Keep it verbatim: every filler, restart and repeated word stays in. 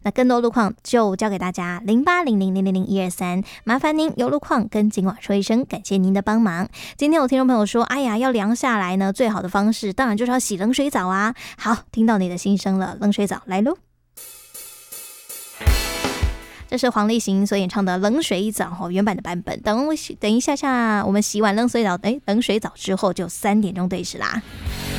那更多路况就交给大家零八零零零零零一二三，麻烦您有路况跟警网说一声，感谢您的帮忙。今天有听众朋友说，哎呀，要凉下来呢，最好的方式当然就是要洗冷水澡啊。好，听到你的心声了，冷水澡来喽。这是黄立行所演唱的《冷水澡》原版的版本。等我等一下下，我们洗完冷水澡，哎，冷水澡之后就三点钟对时啦。